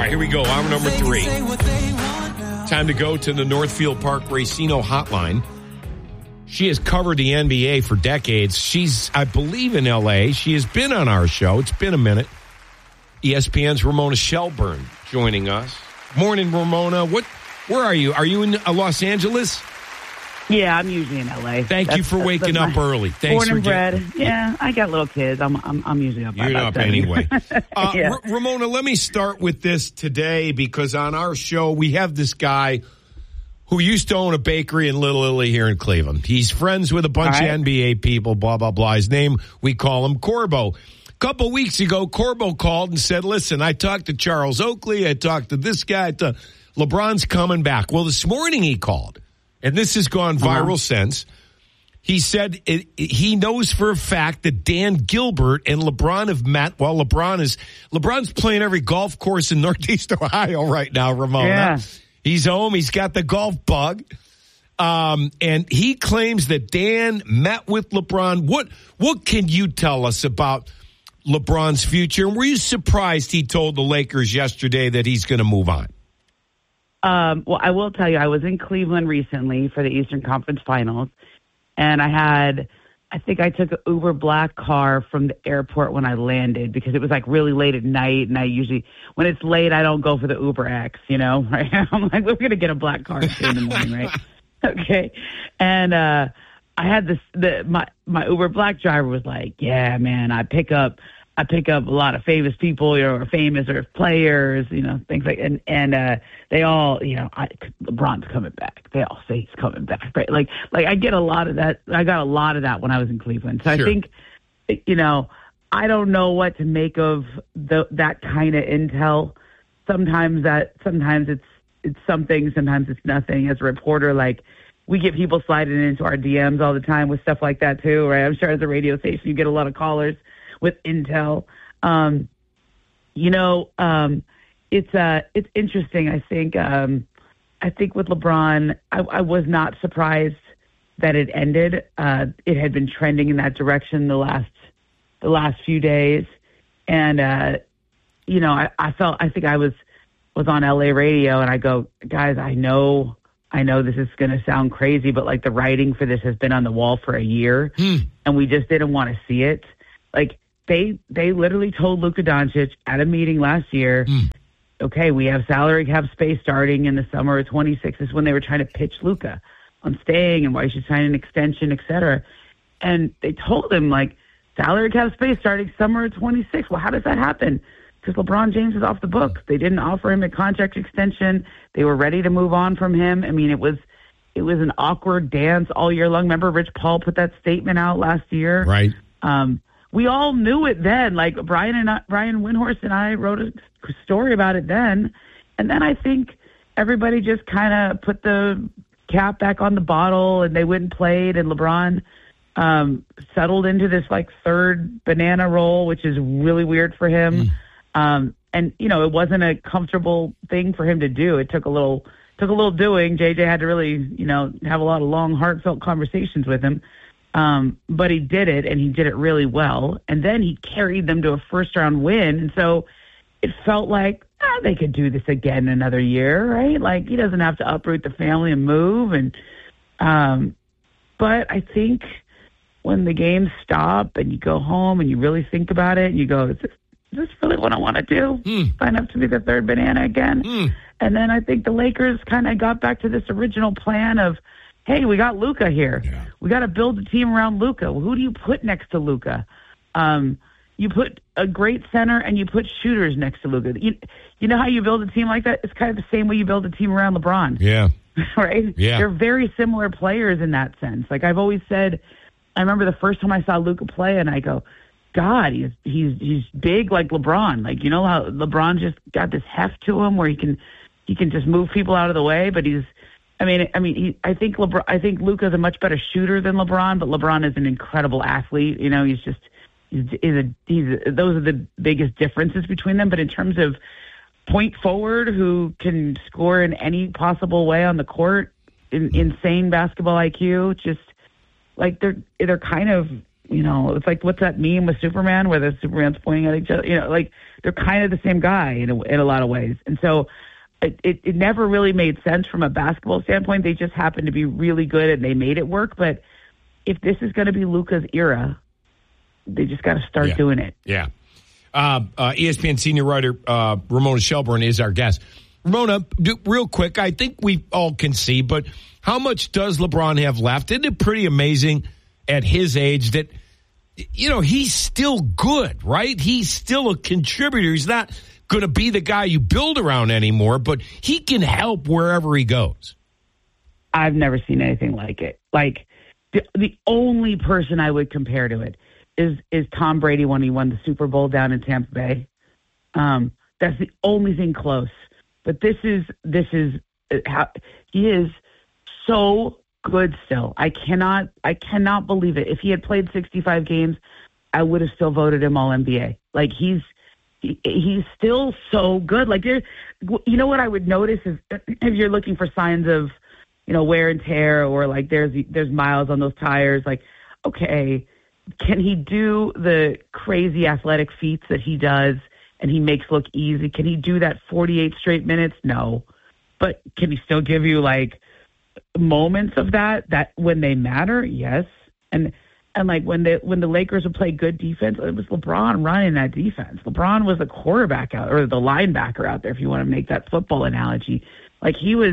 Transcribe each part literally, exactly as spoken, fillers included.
right, here we go. Hour number three. Time to go to the Northfield Park Racino hotline. She has covered the N B A for decades. She's, I believe, in L A. She has been on our show. It's been a minute. E S P N's Ramona Shelburne joining us. Morning, Ramona. What? Where are you? Are you in uh, Los Angeles? Yeah, I'm usually in L A. Thank that's, you for waking up my, early. Thanks born and for bred. getting, yeah, I got little kids. I'm I'm I'm usually up. You're up anyway. Uh, yeah. R- Ramona, let me start with this today because on our show we have this guy who used to own a bakery in Little Italy here in Cleveland. He's friends with a bunch right. of N B A people. Blah blah blah. His name, we call him Corbo. A couple weeks ago, Corbo called and said, "Listen, I talked to Charles Oakley. I talked to this guy. To LeBron's coming back." Well, this morning he called. And this has gone viral uh-huh. since. He said it, it, he knows for a fact that Dan Gilbert and LeBron have met while LeBron is LeBron's playing every golf course in Northeast Ohio right now, Ramona. Yeah. He's home. He's got the golf bug. Um, and he claims that Dan met with LeBron. What what can you tell us about LeBron's future? And were you surprised he told the Lakers yesterday that he's going to move on? Um, well, I will tell you, I was in Cleveland recently for the Eastern Conference Finals, and I had, I think I took an Uber Black car from the airport when I landed because it was like really late at night, and I usually, when it's late, I don't go for the Uber X, you know, right? I'm like, we're going to get a black car in the morning, right? Okay. And uh, I had this, the my, my Uber Black driver was like, yeah, man, I pick up, I pick up a lot of famous people, you know, or famous or players, you know, things like, and, and, uh, they all, you know, I, LeBron's coming back. They all say he's coming back, right? Like, like I get a lot of that. I got a lot of that when I was in Cleveland. So sure. I think, you know, I don't know what to make of the, that kind of intel. Sometimes that, sometimes it's, it's something, sometimes it's nothing. As a reporter, like, we get people sliding into our D Ms all the time with stuff like that too, right? I'm sure as a radio station, you get a lot of callers with intel. Um, you know, um, it's, uh, it's interesting. I think, um, I think with LeBron, I, I was not surprised that it ended. Uh, it had been trending in that direction the last, the last few days. And, uh, you know, I, I felt, I think I was, was on L A radio and I go, guys, I know, I know this is going to sound crazy, but like the writing for this has been on the wall for a year mm. and we just didn't want to see it. Like, They they literally told Luka Doncic at a meeting last year, mm. okay, we have salary cap space starting in the summer of twenty-six. This is when they were trying to pitch Luka on staying and why he should sign an extension, et cetera. And they told him, like, salary cap space starting summer of twenty-six. Well, how does that happen? Because LeBron James is off the books. They didn't offer him a contract extension. They were ready to move on from him. I mean, it was it was an awkward dance all year long. Remember Rich Paul put that statement out last year? Right. Um We all knew it then. Like Brian and I, Brian Windhorst and I wrote a story about it then, and then I think everybody just kind of put the cap back on the bottle, and they went and played, and LeBron um, settled into this like third banana role, which is really weird for him. Mm. Um, and you know, it wasn't a comfortable thing for him to do. It took a little took a little doing. J J had to really, you know, have a lot of long, heartfelt conversations with him. Um, but he did it, and he did it really well. And then he carried them to a first-round win. And so it felt like, ah, they could do this again another year, right? Like, he doesn't have to uproot the family and move. And um, but I think when the games stop and you go home and you really think about it, and you go, is this, is this really what I want to do? Mm. Sign up to be the third banana again? Mm. And then I think the Lakers kind of got back to this original plan of, hey, we got Luka here. Yeah. We got to build a team around Luka. Well, who do you put next to Luka? Um, you put a great center and you put shooters next to Luka. You, you know how you build a team like that? It's kind of the same way you build a team around LeBron. Yeah. Right? Yeah. They're very similar players in that sense. Like I've always said, I remember the first time I saw Luka play and I go, God, he's he's he's big like LeBron. Like, you know how LeBron just got this heft to him where he can he can just move people out of the way, but he's I mean, I mean, he, I think LeBron, I think Luka's a much better shooter than LeBron, but LeBron is an incredible athlete. You know, he's just, he's, he's a, he's a, those are the biggest differences between them. But in terms of point forward who can score in any possible way on the court, in, insane basketball I Q, just like they're, they're kind of you know, it's like, what's that meme with Superman where the Superman's pointing at each other? You know, like they're kind of the same guy in a, in a lot of ways. And so it, it, it never really made sense from a basketball standpoint. They just happened to be really good and they made it work. But if this is going to be Luka's era, they just got to start yeah. doing it. Yeah. Uh, uh, E S P N senior writer uh, Ramona Shelburne is our guest. Ramona, do, real quick, I think we all can see, but how much does LeBron have left? Isn't it pretty amazing at his age that, you know, he's still good, right? He's still a contributor. He's not going to be the guy you build around anymore, but he can help wherever he goes. I've never seen anything like it. Like, the, the only person I would compare to it is is Tom Brady when he won the Super Bowl down in Tampa Bay. Um, that's the only thing close. But this is this is how he is so good still. I cannot I cannot believe it. If he had played sixty-five games, I would have still voted him all N B A. Like he's he, he's still so good. Like there, you know what I would notice is if you're looking for signs of, you know, wear and tear or like there's there's miles on those tires. Like, okay, can he do the crazy athletic feats that he does and he makes look easy? Can he do that forty-eight straight minutes? No. But can he still give you like moments of that, that when they matter? Yes. And, and like when the, when the Lakers would play good defense, it was LeBron running that defense. LeBron was the quarterback out or the linebacker out there, if you want to make that football analogy. Like he was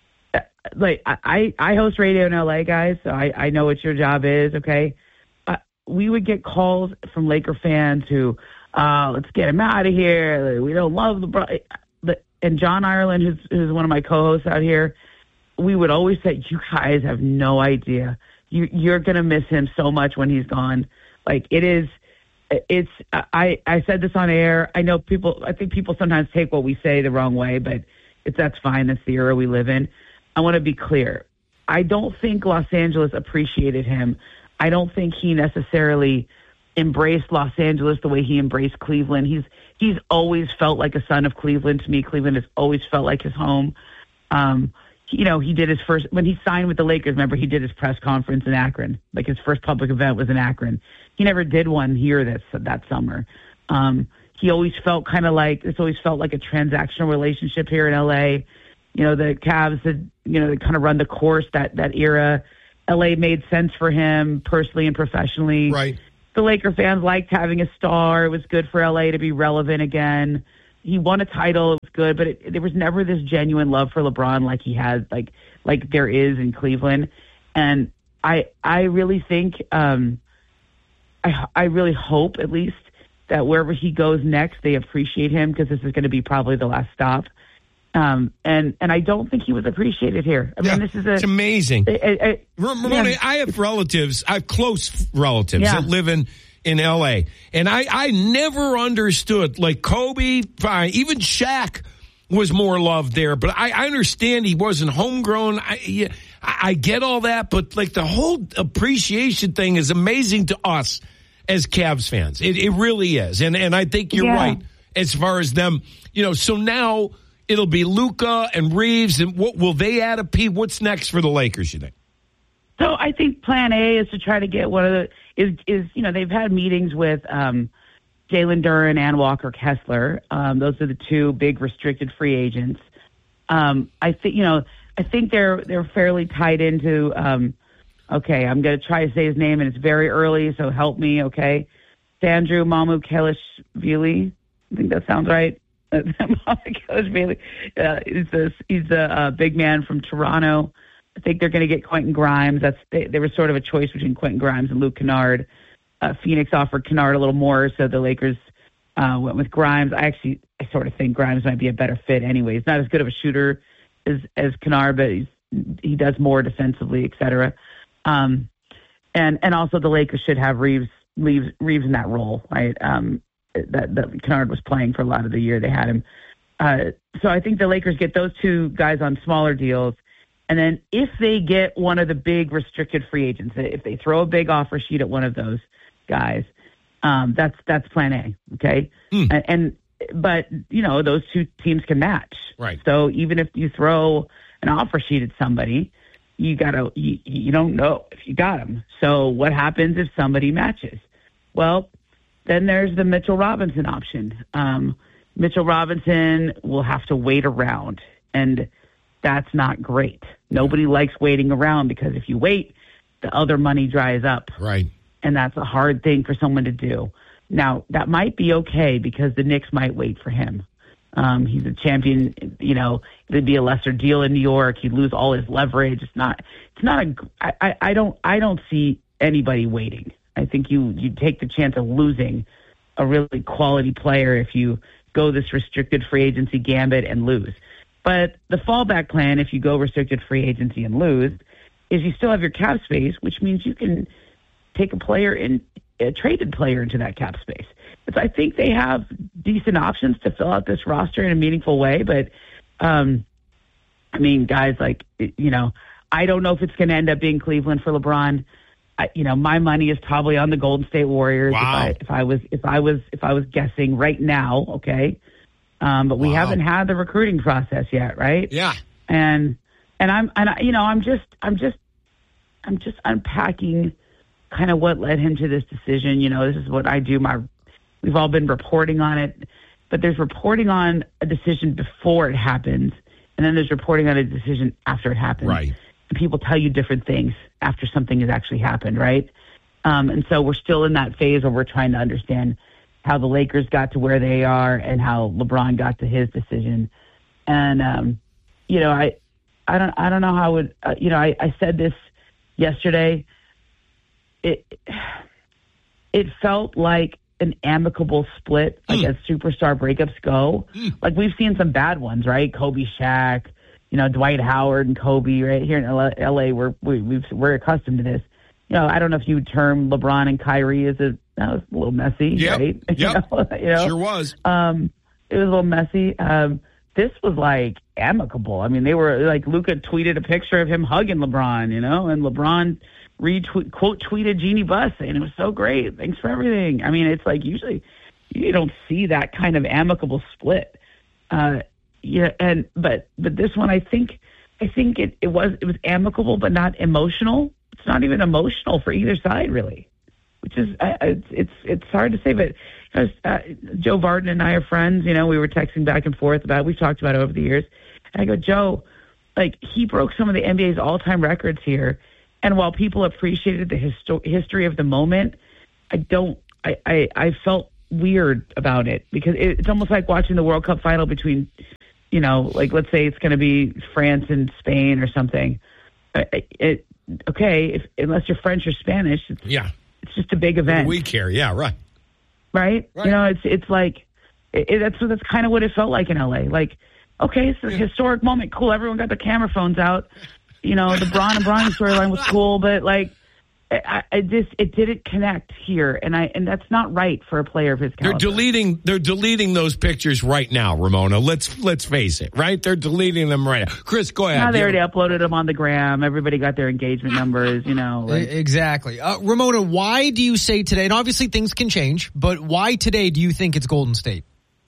like, I, I host radio in L A, guys. So I, I know what your job is. Okay. Uh, we would get calls from Laker fans who, uh, let's get him out of here. We don't love LeBron. And John Ireland, who's, who's one of my co-hosts out here, we would always say, you guys have no idea. You, you're going to miss him so much when he's gone. Like it is, it's, I, I said this on air. I know people, I think people sometimes take what we say the wrong way, but it's, that's fine. That's the era we live in. I want to be clear. I don't think Los Angeles appreciated him. I don't think he necessarily embraced Los Angeles the way he embraced Cleveland. He's he's always felt like a son of Cleveland to me. Cleveland has always felt like his home. Um, you know, he did his first, when he signed with the Lakers, remember, he did his press conference in Akron. Like his first public event was in Akron. He never did one here this that summer. Um, he always felt kind of like, it's always felt like a transactional relationship here in L A. You know, the Cavs had, you know, they kind of run the course that, that era. L A made sense for him personally and professionally. Right. The Laker fans liked having a star. It was good for L A to be relevant again. He won a title. It was good, but it, there was never this genuine love for LeBron like he has, like like there is in Cleveland. And I I really think, um, I I really hope at least that wherever he goes next, they appreciate him because this is going to be probably the last stop. Um, and, and I don't think he was appreciated here. I yeah, mean, this is a, it's amazing. A, a, a, Ramona, yeah. I have relatives, I have close relatives yeah. that live in, in L A. And I, I never understood, like Kobe, fine, even Shaq was more loved there. But I, I understand he wasn't homegrown. I, yeah, I, I get all that. But like the whole appreciation thing is amazing to us as Cavs fans. It, it really is. And, and I think you're yeah. right as far as them, you know, so now it'll be Luka and Reeves, and what will they add a P? What's next for the Lakers, you think? So I think plan A is to try to get one of the, is, is you know, they've had meetings with um, Jalen Duren and Walker Kessler. Um, those are the two big restricted free agents. Um, I think, you know, I think they're they're fairly tied into, um, okay, I'm going to try to say his name, and it's very early, so help me, okay? Sandro Mamukelashvili. I think that sounds right. uh, he's a, he's a uh, big man from Toronto. I think they're going to get Quentin Grimes. That's they, there was sort of a choice between Quentin Grimes and Luke Kennard. Uh, Phoenix offered Kennard a little more, so the Lakers uh, went with Grimes. I actually, I sort of think Grimes might be a better fit anyway. He's not as good of a shooter as as Kennard, but he's, he does more defensively, et cetera. Um, and and also the Lakers should have Reeves Reeves, Reeves in that role, right? Um, that, that Kennard was playing for a lot of the year. They had him. Uh, so I think the Lakers get those two guys on smaller deals. And then if they get one of the big restricted free agents, if they throw a big offer sheet at one of those guys, um, that's that's plan A, okay? Mm. And, and but, you know, those two teams can match. Right. So even if you throw an offer sheet at somebody, you gotta you, you don't know if you got him. So what happens if somebody matches? Well, then there's the Mitchell Robinson option. Um, Mitchell Robinson will have to wait around, and that's not great. Nobody likes waiting around because if you wait, the other money dries up. Right. And that's a hard thing for someone to do. Now, that might be okay because the Knicks might wait for him. Um, he's a champion, you know, it'd be a lesser deal in New York. He'd lose all his leverage. It's not, it's not a, I, I, I don't, I don't see anybody waiting. I think you, you take the chance of losing a really quality player if you go this restricted free agency gambit and lose. But the fallback plan, if you go restricted free agency and lose, is you still have your cap space, which means you can take a player in, a traded player into that cap space. But I think they have decent options to fill out this roster in a meaningful way. But, um, I mean, guys, like, you know, I don't know if it's going to end up being Cleveland for LeBron. I, you know, my money is probably on the Golden State Warriors. Wow. If I, if I was, if I was, if I was guessing right now, okay. Um, but we Wow. haven't had the recruiting process yet, right? Yeah. And and I'm and I, you know I'm just I'm just I'm just unpacking kind of what led him to this decision. You know, this is what I do. My we've all been reporting on it, but there's reporting on a decision before it happens, and then there's reporting on a decision after it happens. Right. And people tell you different things after something has actually happened, right? Um, and so we're still in that phase where we're trying to understand how the Lakers got to where they are and how LeBron got to his decision. And, um, you know, I, I don't, I don't know how it would, uh, you know, I, I said this yesterday. It, it felt like an amicable split, like mm. as superstar breakups go. Mm. Like we've seen some bad ones, right? Kobe, Shaq, you know, Dwight Howard and Kobe right here in L A. We're, we, we've, we're accustomed to this. You know, I don't know if you would term LeBron and Kyrie as a, that was a little messy, yep. right? Yep. you know, you know? Sure was. Um, it was a little messy. Um, this was like amicable. I mean, they were like Luka tweeted a picture of him hugging LeBron, you know, and LeBron retweet quote tweeted Jeannie Buss saying it was so great. Thanks for everything. I mean, it's like usually you don't see that kind of amicable split. Uh, yeah, and but but this one, I think, I think it, it was it was amicable, but not emotional. It's not even emotional for either side, really, which is uh, it's it's it's hard to say. But you know, uh, Joe Varden and I are friends. You know, we were texting back and forth about it. We've talked about it over the years. And I go, Joe, like he broke some of the N B A's all-time records here. And while people appreciated the histo- history of the moment, I don't. I, I I felt weird about it because it, it's almost like watching the World Cup final between, you know, like let's say it's going to be France and Spain or something. It, it, okay, if, unless you're French or Spanish, it's, yeah, it's just a big event. We care, yeah, right, right. right. You know, it's it's like it, it, that's that's kind of what it felt like in L A. Like, okay, it's a yeah. historic moment. Cool, everyone got their camera phones out. You know, the Bron and Bronny storyline was cool, but like, I, I just it didn't connect here, and I and that's not right for a player of his caliber. They're deleting. They're deleting those pictures right now, Ramona. Let's let's face it, right? They're deleting them right now. Chris, go ahead. Now they already uploaded them on the gram. Everybody got their engagement numbers. You know, like, exactly. Uh, Ramona, why do you say today? And obviously things can change, but why today do you think it's Golden State?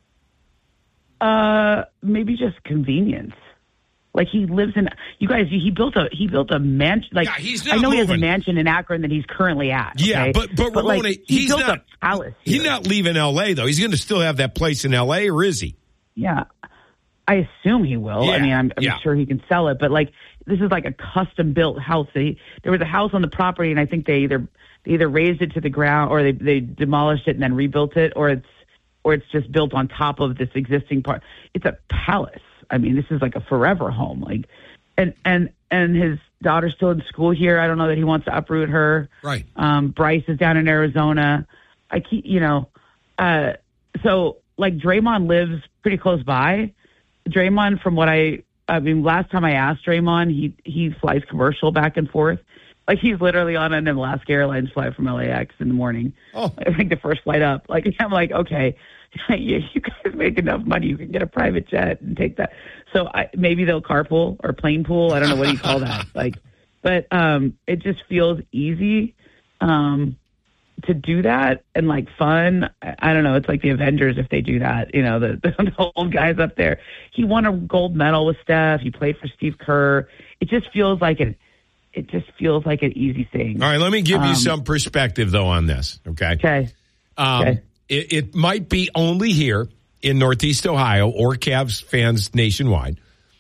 Uh, maybe just convenience. Like he lives in, you guys. He built a he built a mansion. Like yeah, he's not I know moving. he has a mansion in Akron that he's currently at. Okay? Yeah, but but, but Ramona, like, he he's built not. a palace. He's here. not leaving L A though. He's going to still have that place in L A, or is he? Yeah, I assume he will. Yeah, I mean, I'm, I'm yeah. sure he can sell it. But like, this is like a custom built house. They, there was a house on the property, and I think they either they either raised it to the ground or they they demolished it and then rebuilt it, or it's or it's just built on top of this existing part. It's a palace. I mean, this is like a forever home. Like. And, and and his daughter's still in school here. I don't know that he wants to uproot her. Right. Um, Bryce is down in Arizona. I keep, you know, uh, so like Draymond lives pretty close by. Draymond, from what I, I mean, last time I asked Draymond, he he flies commercial back and forth. Like he's literally on an Alaska Airlines flight from L A X in the morning. Oh, I think the first flight up. Like I'm like, okay, you, you guys make enough money, you can get a private jet and take that. So I, maybe they'll carpool or plane pool. I don't know what you call that. Like, but um, it just feels easy um, to do that and like fun. I, I don't know. It's like the Avengers if they do that. You know, the, the old guys up there. He won a gold medal with Steph. He played for Steve Kerr. It just feels like an it just feels like an easy thing. All right, let me give you Um, some perspective, though, on this, okay? Okay. Um, Okay. It, it might be only here in Northeast Ohio or Cavs fans nationwide,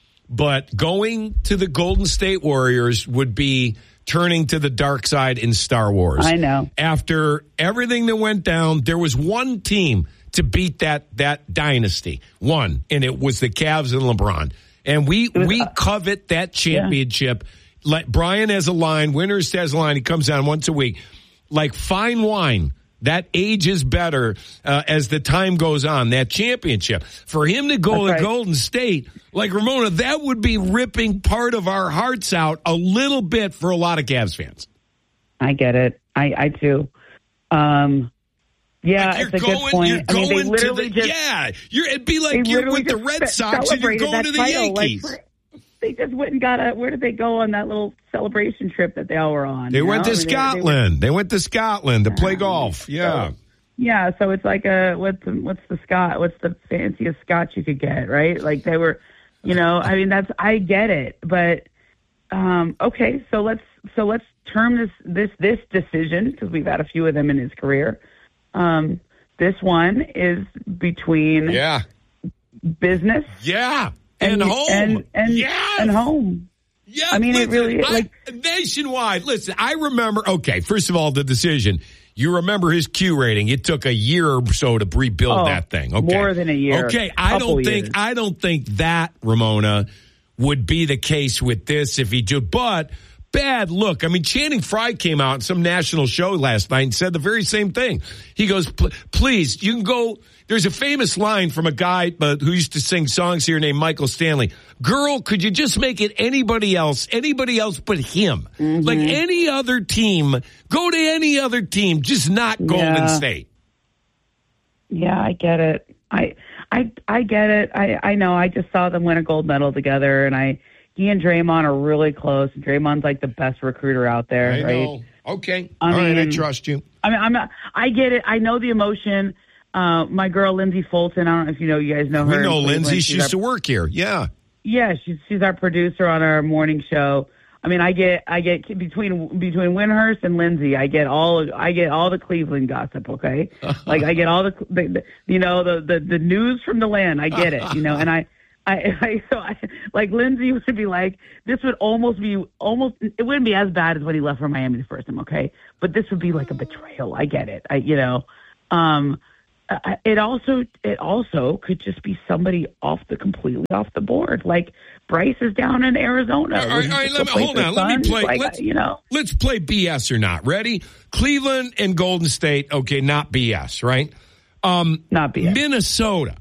but going to the Golden State Warriors would be turning to the dark side in Star Wars. I know. After everything that went down, there was one team to beat that that dynasty. One, and it was the Cavs and LeBron. And we was, we uh, covet that championship. Like Brian has a line, Winters has a line, he comes on once a week. Like fine wine, that ages better uh, as the time goes on, that championship. For him to go That's to right. Golden State, like Ramona, that would be ripping part of our hearts out a little bit for a lot of Cavs fans. I get it. I, I too. Um, yeah, Like you're it's a going, good point. You're I mean, going they literally to the, just, yeah. You're, it'd be they like you're literally with the just Red ce- Sox and you're celebrated going that to the title. Like, Yankees. they just went and got a, where did they go on that little celebration trip that they all were on? They you went know? to I mean, they- they were- Scotland. They, went to Scotland to play golf. Yeah. Yeah, so it's like a what's the, what's the scotch? What's the fanciest scotch you could get, right? Like they were, you know. I mean, that's I get it, but um, okay. So let's so let's term this this this decision because we've had a few of them in his career. Um, this one is between Yeah. business Yeah. And, and home. and and, yes. and home. Yeah. I mean, it listen, really- I- like- nationwide. Listen, I remember. Okay, first of all, the decision. You remember his Q rating. It took a year or so to rebuild Oh, that thing. Okay. more than a year. Okay. I Couple don't think years. I don't think that, Ramona, would be the case with this if he did. But bad look. I mean, Channing Frye came out on some national show last night and said the very same thing. He goes, please, you can go. There's a famous line from a guy uh, who used to sing songs here named Michael Stanley. Girl, could you just make it anybody else, anybody else but him? Mm-hmm. Like any other team, go to any other team, just not Golden Yeah. State. Yeah, I get it. I I I get it. I I know. I just saw them win a gold medal together, and I he and Draymond are really close. Draymond's like the best recruiter out there, I right? know. Okay. I All right, I mean- trust you. I mean, I'm not. I get it. I know the emotion. Uh, my girl Lindsay Fulton. I don't know if you know. You guys know her. We in know Cleveland. Lindsay. She She's used to our- work here. Yeah. Yeah, she's she's our producer on our morning show. I mean, I get I get between between Winhurst and Lindsay, I get all I get all the Cleveland gossip. Okay, like I get all the, the, the you know the, the the news from the land. I get it, you know, and I. I, I so I like Lindsay would be like this would almost be almost it wouldn't be as bad as when he left for Miami the first time, okay? But this would be like a betrayal. I get it. I you know, um, I, it also it also could just be somebody off the completely off the board. Like Bryce is down in Arizona. All right, all right, let me, hold on. Let me play. Like, let's, you know, let's play B S or not. Ready? Cleveland and Golden State. Okay, not B S, right? Um, not be it. Minnesota.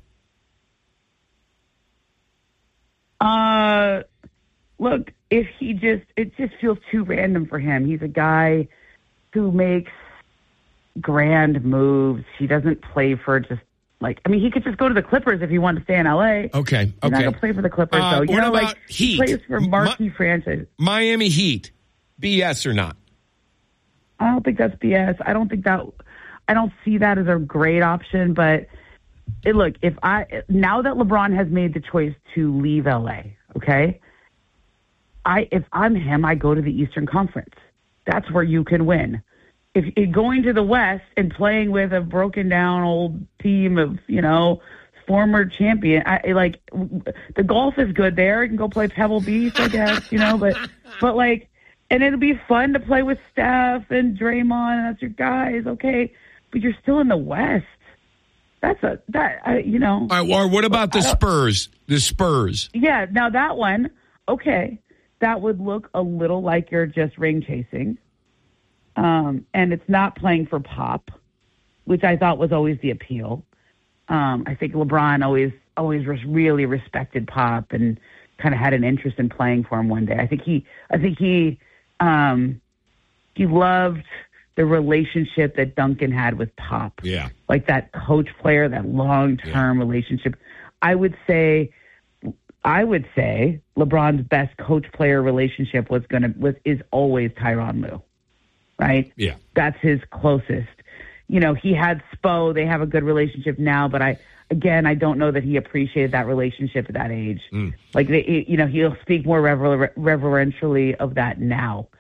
Uh, look, if he just, it just feels too random for him. He's a guy who makes grand moves. He doesn't play for just like, I mean, he could just go to the Clippers if he wanted to stay in L A. Okay, He's not okay. going to play for the Clippers, Uh, though. You what know, about like, Heat? he plays for marquee Mi- franchise. Miami Heat. B S or not? I don't think that's B S. I don't think that, I don't see that as a great option, but it, look, if I, now that LeBron has made the choice to leave L A, okay, I, if I'm him, I go to the Eastern Conference. That's where you can win. If, if going to the West and playing with a broken down old team of, you know, former champion, I like the golf is good there. You can go play Pebble Beach, I guess, you know, but, but like, and it'll be fun to play with Steph and Draymond, and that's your guys, okay, but you're still in the West. That's a, that, I, you know. All right, or what about the Spurs? The Spurs. Yeah, now that one, okay, that would look a little like you're just ring chasing. Um, and it's not playing for Pop, which I thought was always the appeal. Um, I think LeBron always always res- really respected Pop and kind of had an interest in playing for him one day. I think he, I think he, um, he loved the relationship that Duncan had with Pop. Yeah. Like that coach player, that long-term yeah. relationship. I would say, I would say LeBron's best coach player relationship was going to, was, is always Tyronn Lue. Right? Yeah. That's his closest. You know, he had Spo. They have a good relationship now, but I, again, I don't know that he appreciated that relationship at that age. Mm. Like, they, you know, he'll speak more rever- reverentially of that now.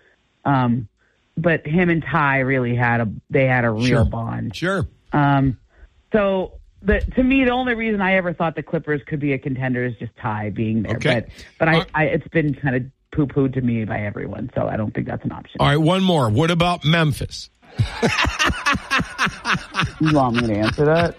Um, but him and Ty really had a they had a real Sure. bond. Sure. Um, so the to me, the only reason I ever thought the Clippers could be a contender is just Ty being there. Okay. But but I, Uh, I it's been kind of poo-pooed to me by everyone, so I don't think that's an option. All right, one more. What about Memphis? You want me to answer that?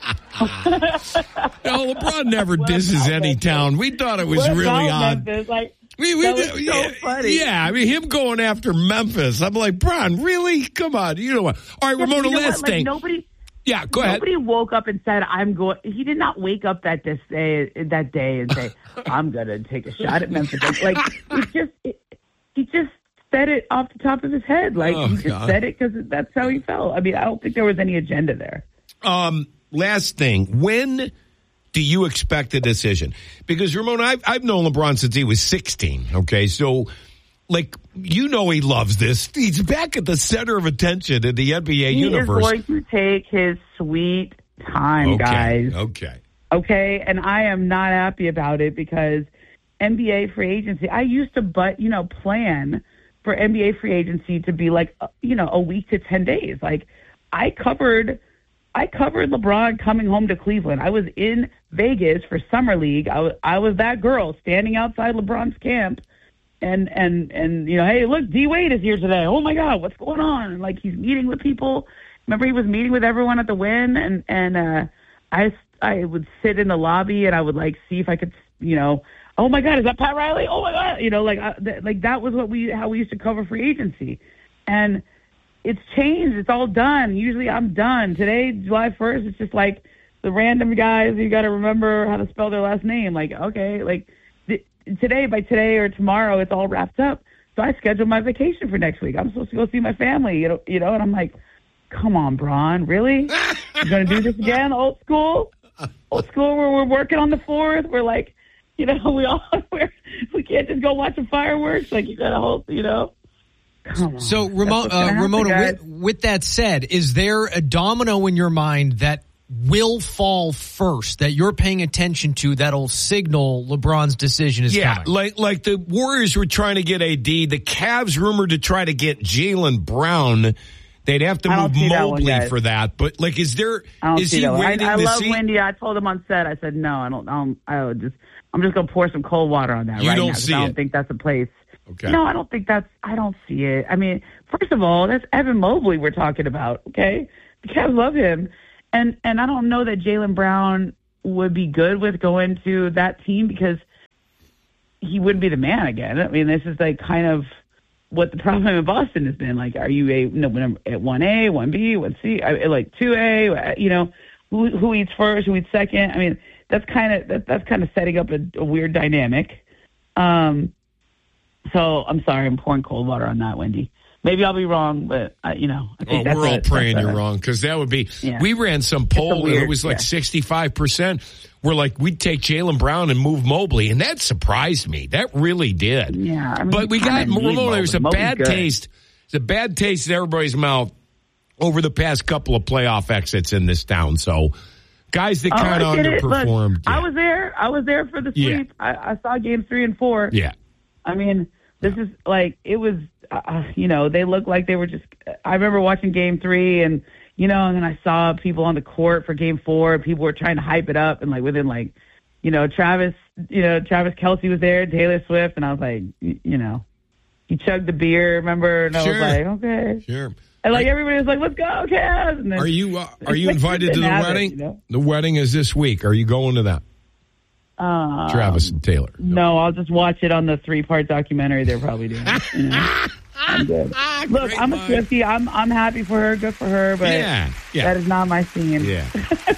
No, LeBron never disses any town. We thought it was What really about odd. Memphis? Like, We, we, that was so yeah, funny. yeah, I mean, him going after Memphis. I'm like, Bron, really? Come on. You know what? All right, Yeah, Ramona, you know what? last Like, thing. Nobody, Yeah, go ahead. nobody woke up and said, "I'm going." He did not wake up that this day, that day, and say, "I'm going to take a shot at Memphis." Like, it just, it, he just said it off the top of his head. Like, Oh, he just God. said it because that's how he felt. I mean, I don't think there was any agenda there. Um, last thing. When do you expect a decision? Because, Ramona, I've, I've known LeBron since he was sixteen, okay? So, like, you know he loves this. He's back at the center of attention in the N B A He universe. is going to take his sweet time, okay, guys. okay. Okay, and I am not happy about it because N B A free agency, I used to, but you know, plan for N B A free agency to be like, uh, you know, a week to ten days. Like, I covered, I covered LeBron coming home to Cleveland. I was in Vegas for Summer League. I was, I was that girl standing outside LeBron's camp, and and and you know, hey, look, D Wade is here today. Oh my God, what's going on? And like, he's meeting with people. Remember, he was meeting with everyone at the Wynn, and and uh, I I would sit in the lobby and I would like see if I could, you know, oh my God, is that Pat Riley? Oh my God, you know, like I, th- like that was what we how we used to cover free agency, and it's changed. It's all done. Usually I'm done. Today, July first, it's just like the random guys. You got to remember how to spell their last name. Like, okay, like th- today by today or tomorrow, it's all wrapped up. So I scheduled my vacation for next week. I'm supposed to go see my family. You know, you know, and I'm like, come on, Bron, really? You're going to do this again? Old school? Old school where we're working on the fourth? We're like, you know, we all, we're, we can't just go watch the fireworks. Like, you got to hold, you know. Come on. So, That's Ramo- what's gonna uh, happen, Ramona, guys. with, with that said, is there a domino in your mind that will fall first, that you're paying attention to, that'll signal LeBron's decision is Yeah, coming? like like the Warriors were trying to get A D. The Cavs rumored to try to get Jaylen Brown. They'd have to I don't move see that one, Mobley guys. for that. But, like, is there, I don't is see he that one. waiting I, I to love see? Wendy. I told him on set. I said no. I don't. I don't I would just. I'm just gonna pour some cold water on that You right don't now. 'cause see I don't it. think that's a place. Okay. No, I don't think that's. I don't see it. I mean, first of all, that's Evan Mobley we're talking about. Okay, the Cavs love him, and and I don't know that Jaylen Brown would be good with going to that team because he wouldn't be the man again. I mean, this is like kind of what the problem in Boston has been. Like, are you a no, number- at one A, one B, one C, I- like two A? You know, who who eats first, who eats second? I mean, that's kind of that, that's kind of setting up a, a weird dynamic. Um, so I'm sorry, I'm pouring cold water on that, Wendy. Maybe I'll be wrong, but I, you know, I Well, think that's we're all a- praying that's you're a- wrong because that would be. Yeah. We ran some poll and weird- it was like yeah. sixty-five percent. We're like, we'd take Jaylen Brown and move Mobley, and that surprised me. That really did. Yeah, I mean, but we you got kinda need Ramona. There's a Mobley. bad Mobley's good. taste. There's a bad taste in everybody's mouth over the past couple of playoff exits in this town. So, guys that Oh, kind of I get it. Look, underperformed. I yeah. was there. I was there for the Yeah. sweep. I, I saw games three and four. yeah. I mean, this is like it was. Uh, you know, they looked like they were just. I remember watching game three, and you know, and then I saw people on the court for game four. People were trying to hype it up, and like within like, you know, Travis, you know, Travis Kelce was there, Taylor Swift, and I was like, y- you know, he chugged the beer, remember? And I Sure. was like, okay. Sure. And like Are- everybody was like, let's go, Cavs. And then, Are you uh, are you It invited to the didn't happen, wedding? you know? The wedding is this week. Are you going to that? Um, Travis and Taylor. No, I'll just watch it on the three-part documentary they're probably doing. You know? I'm good. Look, Great I'm a mind. Swiftie. I'm I'm happy for her. Good for her. But Yeah, yeah. that is not my scene. Yeah.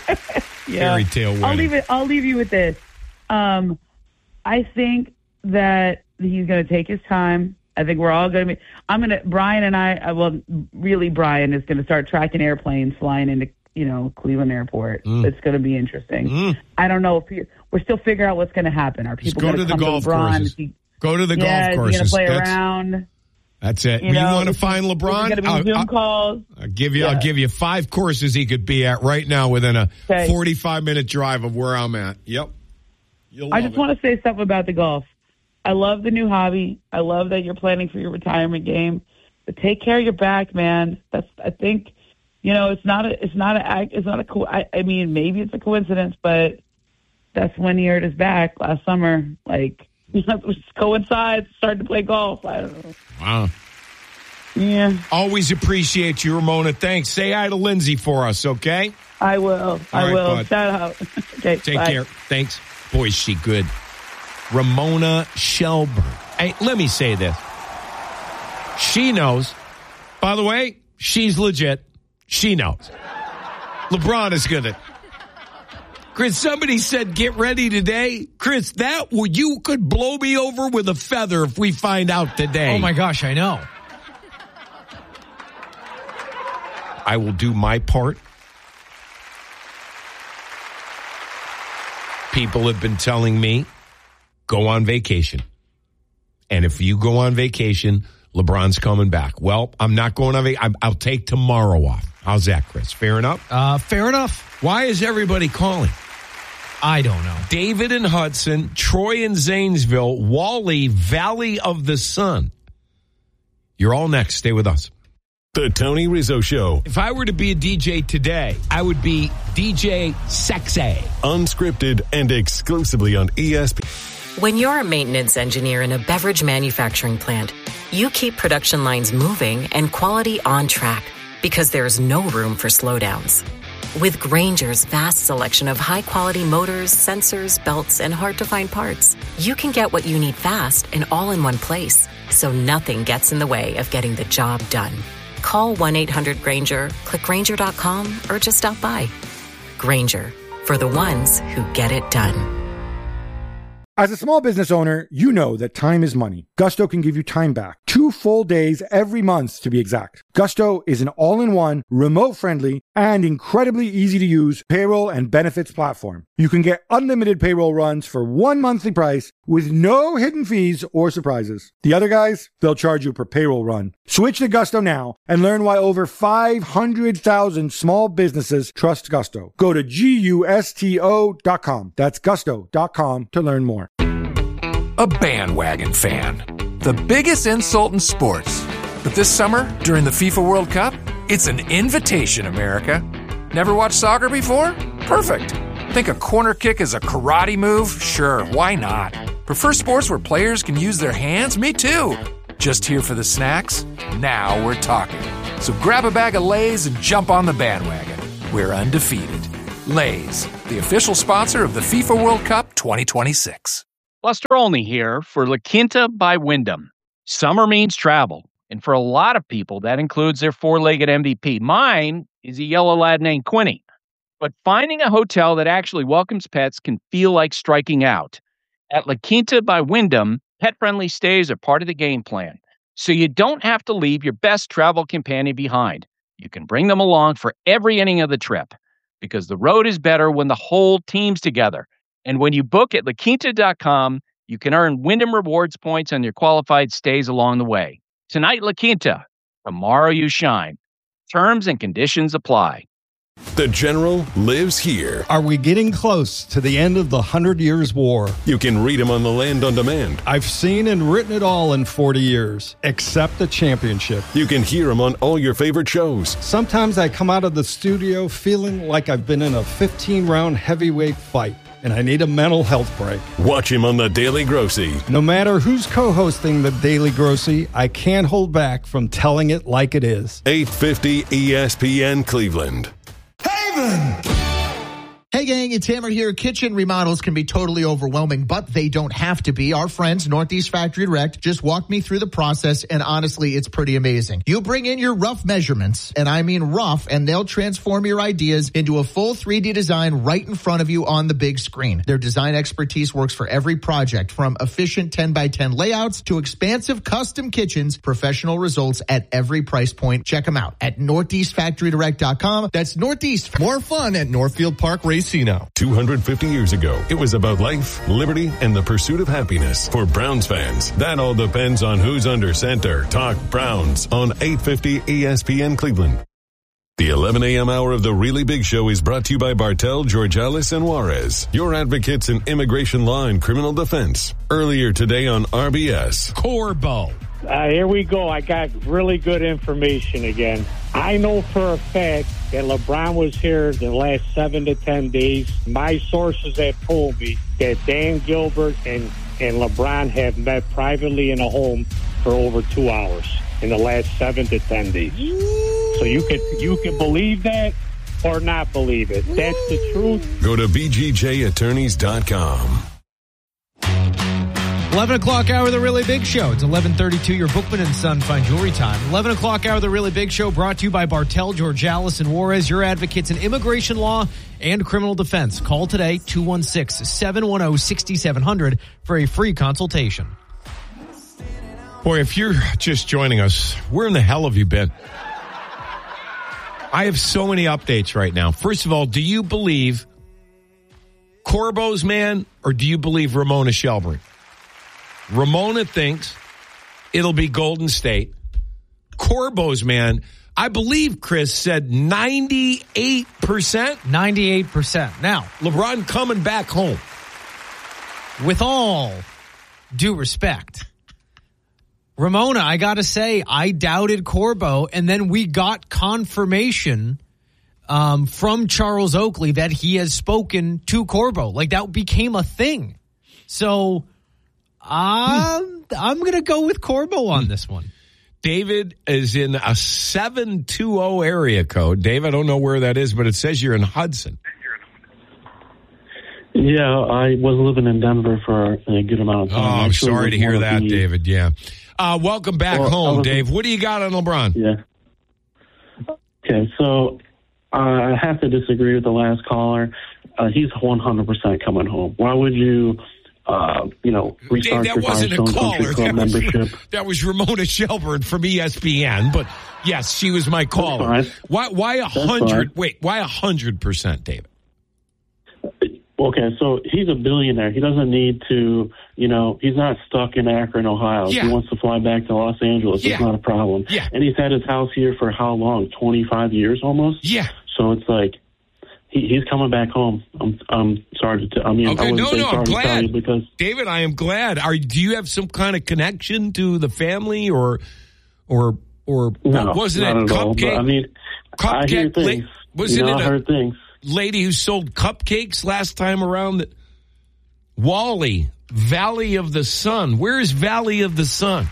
Yeah. Fairy tale wedding. I'll leave it. I'll leave you with this. Um, I think that he's going to take his time. I think we're all going to be. I'm going to. Brian and I. uh, Well, really, Brian is going to start tracking airplanes flying into you know Cleveland Airport. Mm. It's going to be interesting. Mm. I don't know if he, we're still figuring out what's going to happen. Are Just people go going to the come golf to LeBron? courses. Is he, Go to the yeah, golf is he going courses. to play That's, around? that's it. You You, know, want to is he- find Is LeBron? going to be I'll, Zoom I'll- calls? I'll give you. I'll Yeah. give you five courses he could be at right now within a Okay. forty-five minute drive of where I'm at. Yep. You'll I love just it. want to say something about the golf. I love the new hobby. I love that you're planning for your retirement game. But take care of your back, man. That's I think, you know, it's not a, it's not a, it's not a cool. I, I mean, maybe it's a coincidence, but that's when he hurt his back last summer. Like, it just coincides. Started to play golf. I don't know. Wow. Yeah. Always appreciate you, Ramona. Thanks. Say hi to Lindsay for us, okay? I will. All I right, will. bud. Shout out. Okay. Take bye. care. Thanks. Boy, is she good. Ramona Shelburne. Hey, let me say this. She knows. By the way, she's legit. She knows. LeBron is good at. Chris, somebody said, get ready today. Chris, that would you could blow me over with a feather if we find out today. Oh, my gosh, I know. I will do my part. People have been telling me, go on vacation. And if you go on vacation, LeBron's coming back. Well, I'm not going on vacation. I'll take tomorrow off. How's that, Chris? Fair enough? Uh, fair enough. Why is everybody calling? I don't know. David in Hudson, Troy in Zanesville, Wally, Valley of the Sun. You're all next. Stay with us. The Tony Rizzo Show. If I were to be a D J today, I would be D J Sexy. Unscripted and exclusively on E S P N. When you're a maintenance engineer in a beverage manufacturing plant, you keep production lines moving and quality on track because there's no room for slowdowns. With Grainger's vast selection of high-quality motors, sensors, belts, and hard-to-find parts, you can get what you need fast and all in one place, so nothing gets in the way of getting the job done. Call one eight hundred Grainger, click Grainger dot com, or just stop by. Grainger, for the ones who get it done. As a small business owner, you know that time is money. Gusto can give you time back. Two full days every month, to be exact. Gusto is an all-in-one, remote-friendly, and incredibly easy-to-use payroll and benefits platform. You can get unlimited payroll runs for one monthly price with no hidden fees or surprises. The other guys, they'll charge you per payroll run. Switch to Gusto now and learn why over five hundred thousand small businesses trust Gusto. Go to gusto dot com. That's gusto dot com to learn more. A bandwagon fan. The biggest insult in sports. But this summer, during the FIFA World Cup, it's an invitation, America. Never watched soccer before? Perfect. Think a corner kick is a karate move? Sure, why not? Prefer sports where players can use their hands? Me too. Just here for the snacks? Now we're talking. So grab a bag of Lay's and jump on the bandwagon. We're undefeated. Lay's, the official sponsor of the FIFA World Cup twenty twenty-six. Buster Olney here for La Quinta by Wyndham. Summer means travel, and for a lot of people, that includes their four-legged M V P. Mine is a yellow lad named Quinny. But finding a hotel that actually welcomes pets can feel like striking out. At La Quinta by Wyndham, pet-friendly stays are part of the game plan, so you don't have to leave your best travel companion behind. You can bring them along for every inning of the trip, because the road is better when the whole team's together. And when you book at la quinta dot com, you can earn Wyndham Rewards points on your qualified stays along the way. Tonight, La Quinta. Tomorrow, you shine. Terms and conditions apply. The General lives here. Are we getting close to the end of the Hundred Years' War? You can read him on the Land on Demand. I've seen and written it all in forty years, except the championship. You can hear him on all your favorite shows. Sometimes I come out of the studio feeling like I've been in a fifteen-round heavyweight fight, and I need a mental health break. Watch him on The Daily Grossy. No matter who's co-hosting The Daily Grossy, I can't hold back from telling it like it is. eight fifty E S P N Cleveland. Hey gang, it's Hammer here. Kitchen remodels can be totally overwhelming, but they don't have to be. Our friends, Northeast Factory Direct, just walked me through the process, and honestly, it's pretty amazing. You bring in your rough measurements, and I mean rough, and they'll transform your ideas into a full three D design right in front of you on the big screen. Their design expertise works for every project, from efficient ten by ten layouts to expansive custom kitchens, professional results at every price point. Check them out at northeast factory direct dot com. That's Northeast. More fun at Northfield Park Racino. two hundred fifty years ago, it was about life, liberty, and the pursuit of happiness. For Browns fans, that all depends on who's under center. Talk Browns on eight fifty E S P N Cleveland. The eleven a.m. hour of The Really Big Show is brought to you by Bartel, Georgalis, and Juarez, your advocates in immigration law and criminal defense. Earlier today on R B S. Corbo. Uh, here we go. I got really good information again. I know for a fact that LeBron was here the last seven to ten days. My sources have told me that Dan Gilbert and, and LeBron have met privately in a home for over two hours in the last seven to ten days. So you can you can believe that or not believe it. That's the truth. Go to b g j attorneys dot com. eleven o'clock hour of the Really Big Show. It's eleven thirty-two, your Bookman and Son Fine Jewelry time. eleven o'clock hour of the Really Big Show brought to you by Bartel, Georgalis, and Juarez, your advocates in immigration law and criminal defense. Call today, two one six, seven one zero, six seven zero zero for a free consultation. Boy, if you're just joining us, where in the hell have you been? I have so many updates right now. First of all, do you believe Corbo's man or do you believe Ramona Shelburne? Ramona thinks it'll be Golden State. Corbo's man, I believe Chris said ninety-eight percent. ninety-eight percent. Now, LeBron coming back home. With all due respect, Ramona, I got to say, I doubted Corbo, and then we got confirmation um, from Charles Oakley that he has spoken to Corbo. Like, that became a thing. So, um, I'm going to go with Corbo on this one. David is in a seven two zero area code. Dave, I don't know where that is, but it says you're in Hudson. Yeah, I was living in Denver for a good amount of time. Oh, I'm Actually, sorry to was hear one of that, the- David. Yeah. Uh, welcome back Well, I home, was- Dave. What do you got on LeBron? Yeah. Okay, so uh, I have to disagree with the last caller. Uh, he's one hundred percent coming home. Why would you, uh, you know, restart Dave, that your wasn't a Firestone caller. Country Club That was, membership? that was Ramona Shelburne from E S P N. But yes, she was my caller. That's fine. Why? Why a That's hundred? fine. Wait, why a hundred percent, David? Okay, so he's a billionaire. He doesn't need to, you know, he's not stuck in Akron, Ohio. Yeah. If he wants to fly back to Los Angeles, Yeah. it's not a problem. Yeah. And he's had his house here for how long? twenty-five years almost? Yeah. So it's like, he, he's coming back home. I'm, I'm sorry to, t- I mean, Okay, I no, wouldn't say no, I'm sorry to tell glad. you because David, I am glad. Are do you have some kind of connection to the family, or, or, or no, wasn't not it at all. cupcake? But, I mean, I hear Cupcake things. la- wasn't you know, it I a heard things. lady who sold cupcakes last time around? That Wally, Valley of the Sun. Where is Valley of the Sun?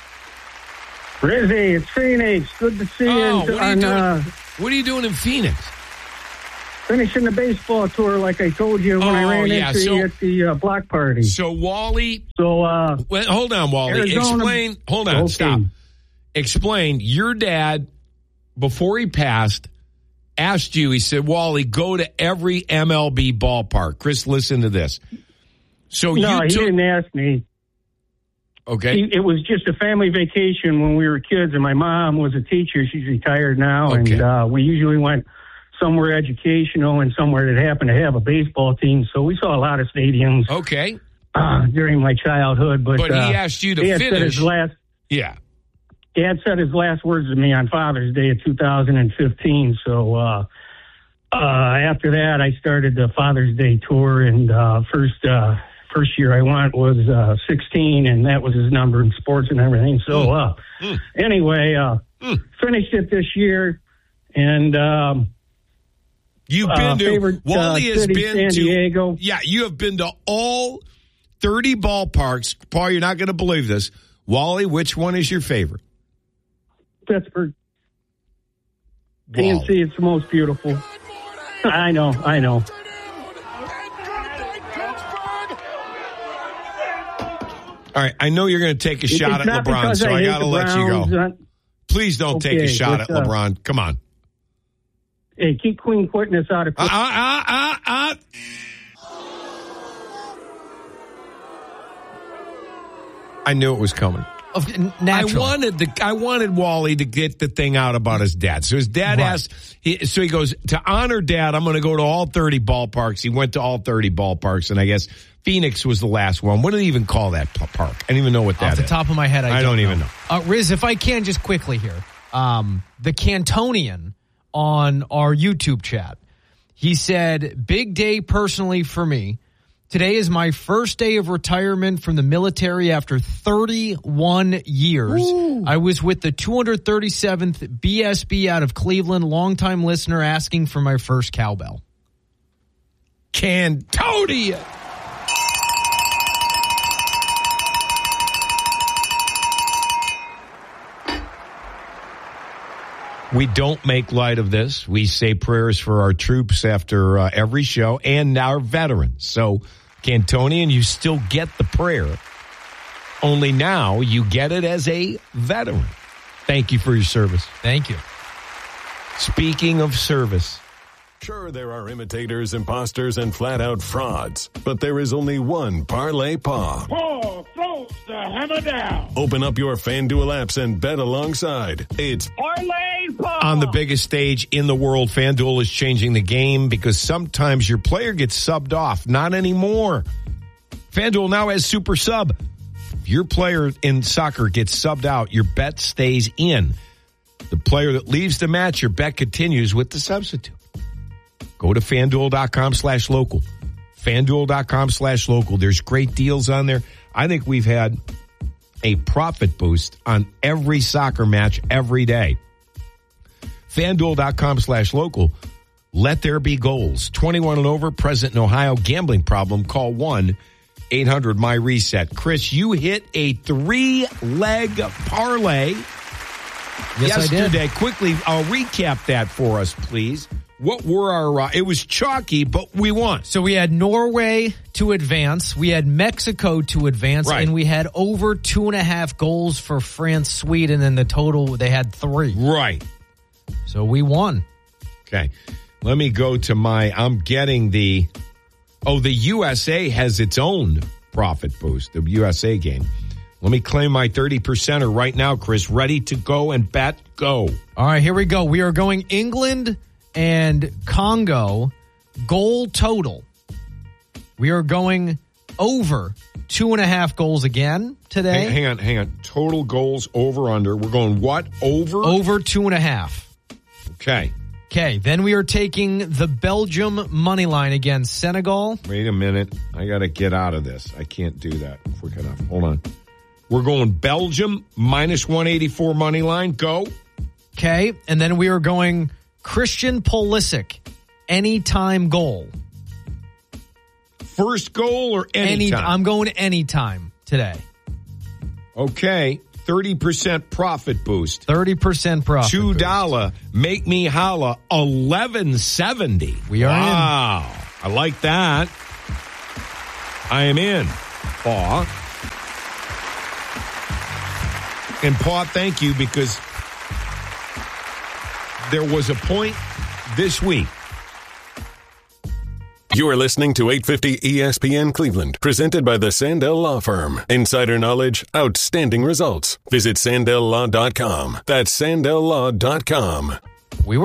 Rizzy, it's Phoenix. Good to see Oh, you. what are you on, doing? uh, What are you doing in Phoenix? finishing the baseball tour, like I told you when I Oh, ran yeah, into so- you at the uh, block party. So Wally, So, uh, well, hold on, Wally. Arizona- Explain. Hold on. Okay. Stop. Explain. Your dad, before he passed, asked you. He said, "Wally, go to every M L B ballpark." Chris, listen to this. So no, you he took. didn't ask me. Okay. He, it was just a family vacation when we were kids, and my mom was a teacher. She's retired now, Okay. and uh, we usually went somewhere educational and somewhere that happened to have a baseball team. So we saw a lot of stadiums Okay. uh, during my childhood. But, But he uh, asked you to Dad said finish. his last. Yeah. Dad said his last words to me on Father's Day of two thousand fifteen. So uh, uh, after that, I started the Father's Day tour, and uh, first uh, first year I went was uh, sixteen, and that was his number in sports and everything. So uh, Mm. anyway, uh, Mm. finished it this year, and um, You've uh, been to favorite, Wally uh, has city, been San to Diego. Yeah, you have been to all thirty ballparks. Paul, you're not going to believe this. Wally, which one is your favorite? Pittsburgh. P N C, it's the most beautiful. I know, I know. All right, I know you're going to take a It's shot at not LeBron, because so I, hate got to the let you Browns, go. uh, Please don't take a Okay, shot but, at uh, LeBron. Come on. Hey, keep Queen Quickness out of. Uh, uh, uh, uh, uh. I knew it was coming. Of, I naturally. wanted the I wanted Wally to get the thing out about his dad. So his dad Right. asked. He, so he goes to honor Dad. I'm going to go to all thirty ballparks. He went to all thirty ballparks, and I guess Phoenix was the last one. What do they even call that p- park? I don't even know what that Off the is. top of my head, I, I don't, don't even know. Uh, Riz, if I can just quickly here, um, the Cantonian on our YouTube chat, he said, "Big day personally for me. Today is my first day of retirement from the military after thirty-one years. Ooh. I was with the two hundred thirty-seventh B S B out of Cleveland, longtime listener asking for my first cowbell. Cantonia! We don't make light of this. We say prayers for our troops after uh, every show and our veterans. So, Cantonian, you still get the prayer. Only now you get it as a veteran. Thank you for your service. Thank you. Speaking of service. Sure, there are imitators, imposters, and flat-out frauds, but there is only one Parlay Pa. Paul throws the hammer down. Open up your FanDuel apps and bet alongside. It's Parlay Pa. On the biggest stage in the world, FanDuel is changing the game because sometimes your player gets subbed off. Not anymore. FanDuel now has Super Sub. If your player in soccer gets subbed out, your bet stays in. The player that leaves the match, your bet continues with the substitute. Go to FanDuel.com slash local. FanDuel.com slash local. There's great deals on there. I think we've had a profit boost on every soccer match every day. FanDuel.com slash local. Let there be goals. twenty-one and over, present in Ohio. Gambling problem, call one eight hundred my reset. Chris, you hit a three-leg parlay yes, yesterday. I did. Quickly, I'll recap that for us, please. What were our, uh, it was chalky, but we won. So we had Norway to advance, we had Mexico to advance, right. and we had over two and a half goals for France, Sweden, and the total, they had three. Right. So we won. Okay. Let me go to my, I'm getting the, oh, the U S A has its own profit boost, the U S A game. Let me claim my thirty percenter right now, Chris. Ready to go and bet? Go. All right, here we go. We are going England and Congo, goal total. We are going over two and a half goals again today. Hang, hang on, hang on. Total goals over under. We're going what? Over? Over two and a half. Okay. Okay, then we are taking the Belgium money line against Senegal. Wait a minute. I got to get out of this. I can't do that quick enough. Hold on. We're going Belgium minus one eighty-four money line. Go. Okay, and then we are going Christian Pulisic, anytime goal. First goal or anytime? Any, I'm going anytime today. Okay, thirty percent profit boost. thirty percent profit two dollars, make me holla, eleven seventy. We are wow. in. Wow, I like that. I am in. Paw. And Paw, thank you, because there was a point this week. You are listening to eight fifty E S P N Cleveland, presented by the Sandell Law Firm. Insider knowledge, outstanding results. Visit Sandell Law dot com. That's Sandell Law dot com.